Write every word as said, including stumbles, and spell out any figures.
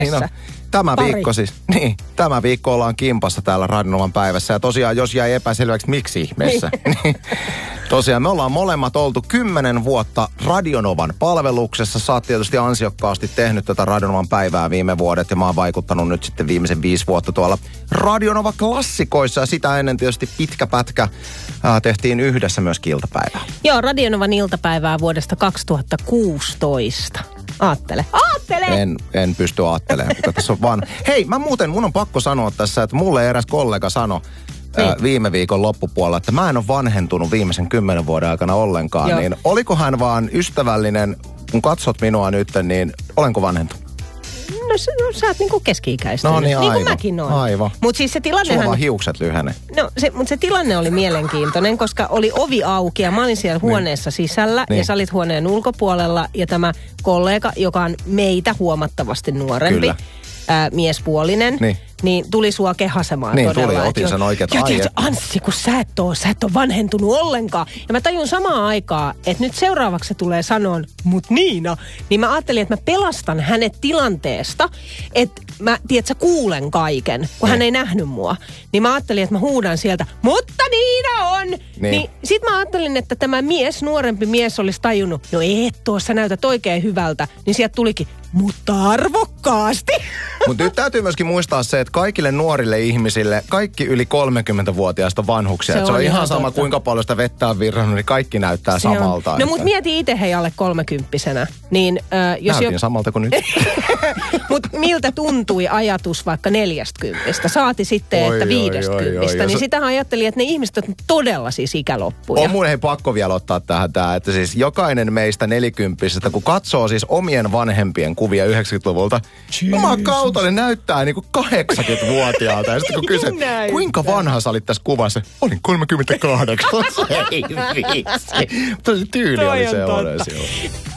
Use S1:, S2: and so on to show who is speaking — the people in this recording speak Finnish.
S1: Niin on. Tämä Pari. viikko siis, niin, tämä viikko ollaan kimpassa täällä Radionovan päivässä. Ja tosiaan, jos jäi epäselväksi, miksi ihmeessä, niin tosiaan me ollaan molemmat oltu kymmenen vuotta Radionovan palveluksessa. Sä oot tietysti ansiokkaasti tehnyt tätä Radionovan päivää viime vuodet ja mä oon vaikuttanut nyt sitten viimeisen viisi vuotta tuolla Radionova-klassikoissa. Ja sitä ennen tietysti pitkä pätkä ää, tehtiin yhdessä myös iltapäivää.
S2: Joo, Radionovan iltapäivää vuodesta kaksituhattakuusitoista. Aattele. Aattele!
S1: En, en pysty aattelemaan, mutta tässä on vaan... Hei, mä muuten, mun on pakko sanoa tässä, että mulle eräs kollega sanoi ää, viime viikon loppupuolella, että mä en ole vanhentunut viimeisen kymmenen vuoden aikana ollenkaan. Joo. Niin oliko hän vaan ystävällinen, kun katsot minua nyt, niin olenko vanhentunut?
S2: No, no sä oot niinku keski-ikäistynyt.
S1: No niin, aivan.
S2: Niin kuin mäkin oon.
S1: Aivan.
S2: Mut siis se tilannehan...
S1: Sulla vaan hiukset lyhene.
S2: No, se, mutta se tilanne oli mielenkiintoinen, koska oli ovi auki ja mä olin siellä huoneessa niin. sisällä niin. ja sä olit huoneen ulkopuolella ja tämä kollega, joka on meitä huomattavasti nuorempi, ää, miespuolinen, niin. niin tuli sua kehasemaan
S1: niin,
S2: todella.
S1: Niin tuli, otin sen oikein.
S2: Ja tiedätkö, Anssi, kun sä et oo, sä et oo vanhentunut ollenkaan. Ja mä tajun samaan aikaan, että nyt seuraavaksi se tulee sanoon, mut Niina, niin mä ajattelin, että mä pelastan hänet tilanteesta, että mä, tiedätkö, kuulen kaiken, kun niin. hän ei nähnyt mua. Niin mä ajattelin, että mä huudan sieltä, mutta Niina on! Niin, niin sit mä ajattelin, että tämä mies, nuorempi mies olisi tajunnut, no et tuossa näytät oikein hyvältä. Niin sieltä tulikin, mutta arvokkaasti.
S1: Mutta nyt täytyy myöskin muistaa se, että kaikille nuorille ihmisille, kaikki yli kolmekymmentävuotiaista vanhuksia. Se on, se on ihan sama, totta. Kuinka paljon sitä vettä on virrannut, niin kaikki näyttää se samalta. On.
S2: No mut mieti itse hei alle kolmekymppisenä. Niin, äh, jos
S1: Näytin
S2: jo...
S1: samalta kuin nyt.
S2: Mut miltä tuntui ajatus vaikka neljästäkympistä? Saati sitten, oi, että viidestäkympistä. Niin sitähän ajattelin, että ne ihmiset on todella siis ikäloppuja.
S1: On mun hei pakko vielä ottaa tähän tää, että siis jokainen meistä nelikymppisestä, kun katsoo siis omien vanhempien kuvia yhdeksänkymmentäluvulta, oma kautta ne näyttää niinku kahdeksankymmentävuotiaalta. Ja sitten kun kysyt, kuinka vanha sä olit tässä kuvassa? Olin kolmekymmentäkahdeksan. Ei vitsi. Tosi tyyli oli se.